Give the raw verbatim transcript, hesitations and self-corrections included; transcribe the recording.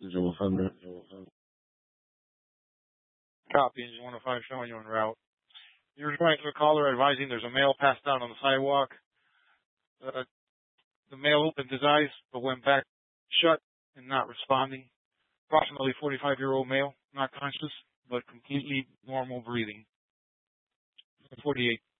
Visual thunder. Copy, engine one oh five showing you en route. You're responding to a caller advising there's a male passed out on the sidewalk. Uh, the male opened his eyes but went back shut and not responding. Approximately forty-five-year-old male, not conscious, but completely normal breathing. forty-eight.